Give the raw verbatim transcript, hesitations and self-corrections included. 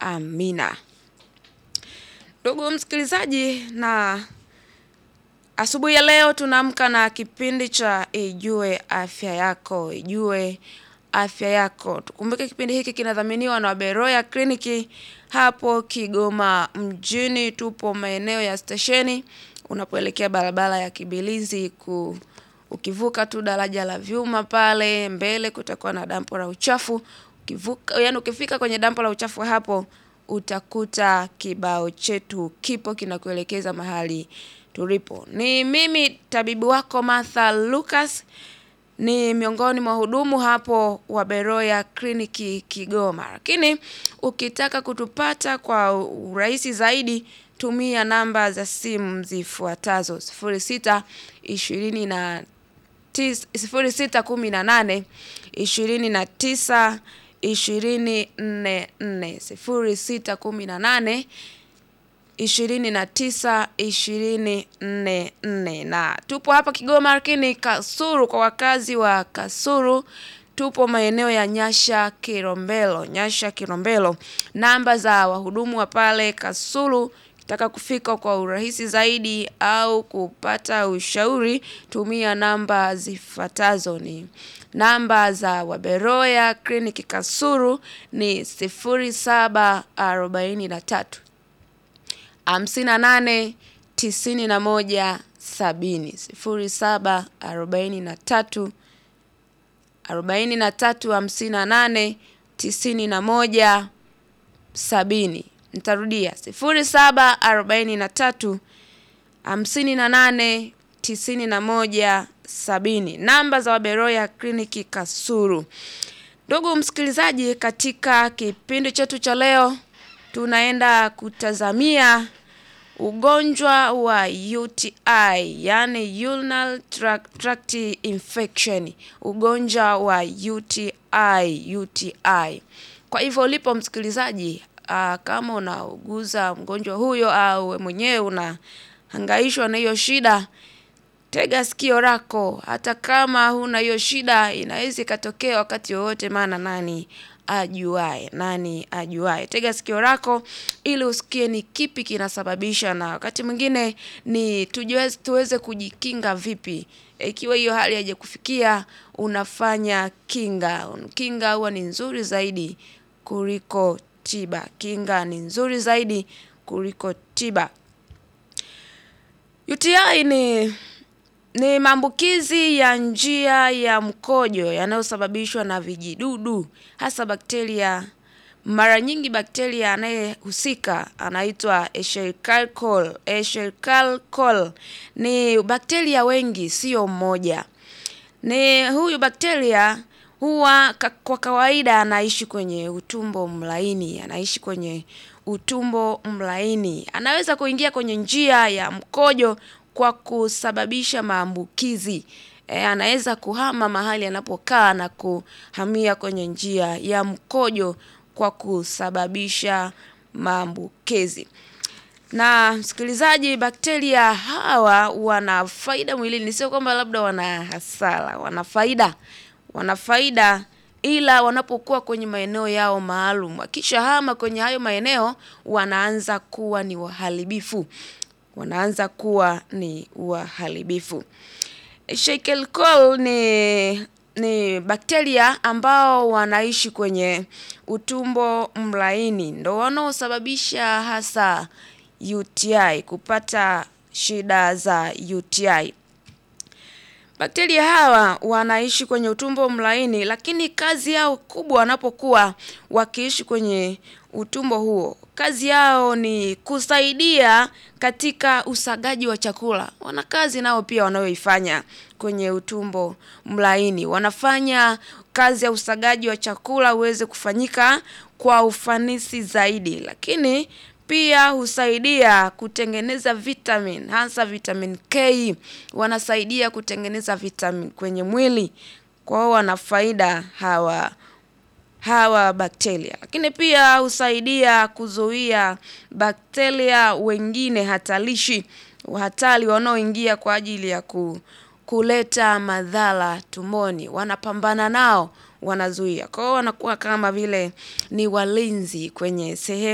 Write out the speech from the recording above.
amina. Ndugu msikilizaji, na asubuhi ya leo tunaamka na kipindi cha Ijue Afya Yako, Ijue Afya Yako. Tukumbuke kipindi hiki kinadhaminiwa na Beroya Kliniki hapo Kigoma mjini. Tupo maeneo ya stesheni unapoelekea barabara ya Kibilizi ku ukivuka tu daraja la vyuma pale mbele kutakuwa na dampo la uchafu. Ukivuka, yani ukifika kwenye dampo la uchafu hapo utakuta kibao chetu kipo kinakuelekeza mahali tulipo. Ni mimi tabibu wako Martha Lucas, ni miongoni mwa hudumu hapo wa Beroya Kliniki Kigoma. Lakini ukitaka kutupata kwa urahisi zaidi, tumia namba za simu zifuatazo: sifuri sita ishirini na sifuri sita kumi na nane ishirini na tisa ishirini nne nne sifuri sita kumi na nane ishirini na tisa ishirini nne nne. Na tupo hapa Kigoma, lakini Kasulu, kwa wakazi wa Kasulu tupo maeneo ya Nyasha Kilombero. Nyasha Kilombero, namba za wahudumu wa pale Kasulu. Ukitaka kufika kwa urahisi zaidi au kupata ushauri, tumia namba zifuatazo. Ni namba za Beroya Kliniki Kasulu ni sifuri saba arobaini na tatu hamsini na nane tisini na moja sabini sifuri saba arobaini na tatu arobaini na tatu hamsini na nane tisini na moja sabini. Nitarudia: sifuri saba arobaini na tatu hamsini na nane tisini na moja sabini. Namba za Beroya Kliniki Kasulu. Ndugu msikilizaji, katika kipindi chetu cha leo tunaenda kutazamia ugonjwa wa U T I, yani urinary tract infection, ugonjwa wa U T I, U T I. Kwa hivyo ulipo msikilizaji, uh, kama unauguza mgonjwa huyo au wewe mwenyewe unahangaishwa na hiyo shida, tega sikio lako. Hata kama huna hiyo shida, inaweza ikatokea wakati wowote, maana nani ajuae, nani ajuae. Tega sikio lako ili usikie ni kipi kinasababisha, na wakati mwingine ni tujueze, tuweze kujikinga vipi ikiwa hiyo hali haije kufikia. Unafanya kinga. Kinga huwa ni nzuri zaidi kuliko tiba. Kinga ni nzuri zaidi kuliko tiba. U T I ni ni maambukizi ya njia ya mkojo yanayosababishwa na vijidudu, hasa bakteria. Mara nyingi bakteria anayehusika anaitwa Escherichia coli. Escherichia coli ni bakteria wengi, sio mmoja. Ni huyu bakteria huwa kwa kawaida anaishi kwenye utumbo mlaini, anaishi kwenye utumbo mlaini. Anaweza kuingia kwenye njia ya mkojo kwa kusababisha maambukizi. E, anaweza kuhama mahali anapokaa na kuhamia kwenye njia ya mkojo kwa kusababisha maambukizi. Na msikilizaji, bakteria hawa wana faida mwilini, sio kwamba labda wana hasara. Wana faida. Wana faida, ila wanapokuwa kwenye maeneo yao maalum, kisha hama kwenye hayo maeneo, wanaanza kuwa ni waharibifu. Wanaanza kuwa ni waharibifu. Escherichia coli ni ni bakteria ambao wanaishi kwenye utumbo mlaini, ndio wanaosababisha hasa U T I, kupata shida za U T I. Bakteria hawa wanaishi kwenye utumbo mlaini, lakini kazi yao kubwa wanapokuwa wakiishi kwenye utumbo huo, kazi yao ni kusaidia katika usagaji wa chakula. Wana kazi nao pia wanayoifanya kwenye utumbo mlaini. Wanafanya kazi ya usagaji wa chakula uweze kufanyika kwa ufanisi zaidi, lakini pia husaidia kutengeneza vitamin, hasa vitamin K. Wanasaidia kutengeneza vitamin kwenye mwili. Kwa hiyo wana faida hawa hawa bakteria. Lakini pia husaidia kuzuia bakteria wengine hatarishi, hatari wanaoingia kwa ajili ya ku, kuleta madhara tumboni. Wanapambana nao, wanazuia. Kwa hiyo wanakuwa kama vile ni walinzi kwenye sehemu